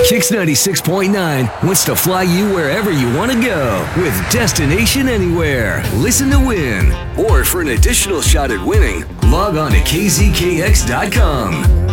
Kix 96.9 wants to fly you wherever you want to go with Destination Anywhere. Listen to win. Or for an additional shot at winning, log on to kzkx.com.